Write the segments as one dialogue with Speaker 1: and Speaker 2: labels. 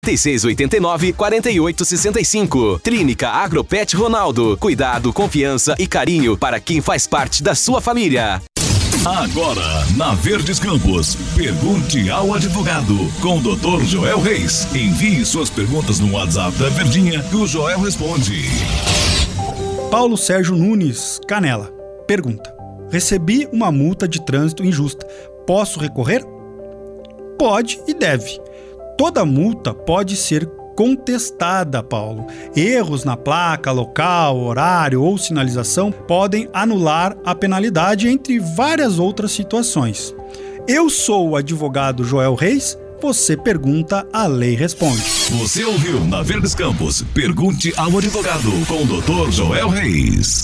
Speaker 1: 3689-4865. Clínica Agropet Ronaldo. Cuidado, confiança e carinho para quem faz parte da sua família.
Speaker 2: Agora, na Verdes Campos, pergunte ao advogado com o Dr. Joel Reis. Envie suas perguntas no WhatsApp da Verdinha que o Joel responde.
Speaker 3: Paulo Sérgio Nunes Canela pergunta: recebi uma multa de trânsito injusta. Posso recorrer? Pode e deve. Toda multa pode ser contestada, Paulo. Erros na placa, local, horário ou sinalização podem anular a penalidade, entre várias outras situações. Eu sou o advogado Joel Reis. Você pergunta, a lei responde.
Speaker 2: Você ouviu na Verdes Campos, pergunte ao advogado com o Dr. Joel Reis.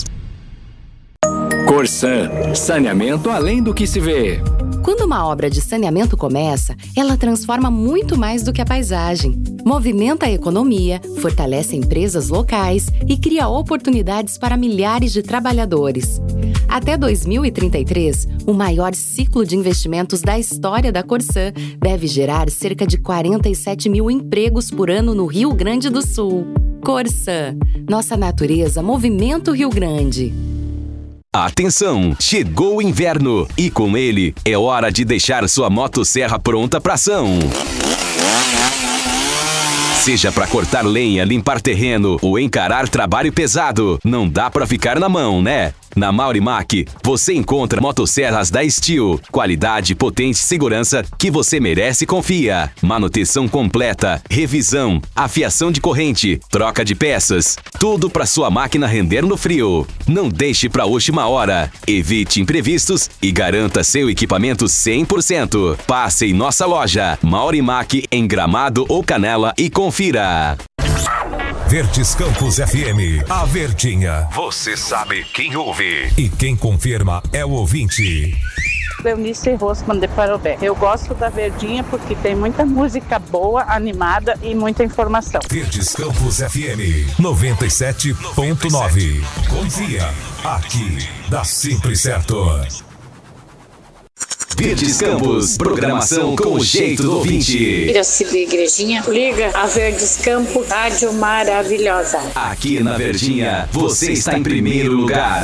Speaker 4: Corsan, saneamento além do que se vê.
Speaker 5: Quando uma obra de saneamento começa, ela transforma muito mais do que a paisagem. Movimenta a economia, fortalece empresas locais e cria oportunidades para milhares de trabalhadores. Até 2033, o maior ciclo de investimentos da história da Corsan deve gerar cerca de 47 mil empregos por ano no Rio Grande do Sul. Corsan, nossa natureza movimenta o Rio Grande.
Speaker 1: Atenção, chegou o inverno e com ele é hora de deixar sua motosserra pronta para ação. Seja para cortar lenha, limpar terreno ou encarar trabalho pesado, não dá para ficar na mão, né? Na Maurimac, você encontra motosserras da Steel. Qualidade, potência e segurança que você merece e confia. Manutenção completa, revisão, afiação de corrente, troca de peças. Tudo para sua máquina render no frio. Não deixe para a última hora. Evite imprevistos e garanta seu equipamento 100%. Passe em nossa loja, Maurimac, em Gramado ou Canela e confira.
Speaker 2: Verdes Campos FM, a Verdinha. Você sabe quem ouve. E quem confirma é o ouvinte.
Speaker 6: Cleonice Rosman de Parobé. Eu gosto da Verdinha porque tem muita música boa, animada e muita informação.
Speaker 2: Verdes Campos FM 97.9. Confia, aqui dá sempre certo.
Speaker 1: Verdes Campos, programação com o jeito do ouvinte.
Speaker 7: Iraci de Igrejinha, liga a Verdes Campos, rádio maravilhosa.
Speaker 1: Aqui na Verdinha, você está em primeiro lugar.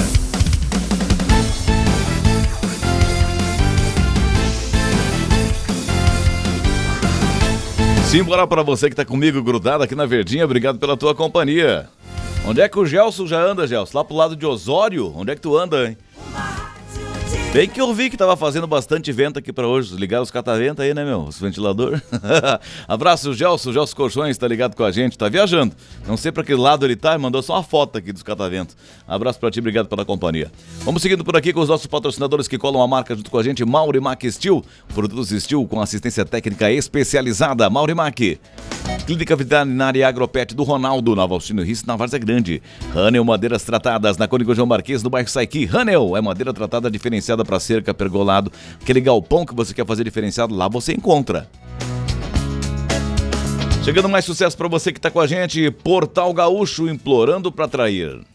Speaker 8: Simbora para você que tá comigo grudado aqui na Verdinha, obrigado pela tua companhia. Onde é que o Gelson já anda, Gelson? Lá pro lado de Osório? Onde é que tu anda, hein? Bem que eu vi que tava fazendo bastante vento aqui pra hoje. Ligaram os cataventos aí, né, meu? Os ventiladores. Abraço, Gelson. Gelson Colchões tá ligado com a gente. Tá viajando. Não sei pra que lado ele tá. Mandou só uma foto aqui dos cataventos. Abraço pra ti. Obrigado pela companhia. Vamos seguindo por aqui com os nossos patrocinadores que colam a marca junto com a gente. Maurimac Steel. Produtos Steel com assistência técnica especializada. Maurimac. Clínica Veterinária Agropet do Ronaldo, na Valstino Riss, na Várzea Grande. Hanel Madeiras Tratadas, na Cônigo João Marquês, no bairro Saiqui. Hanel é madeira tratada diferenciada para cerca, pergolado. Aquele galpão que você quer fazer diferenciado, lá você encontra. Chegando mais sucesso para você que tá com a gente, Portal Gaúcho, implorando para atrair.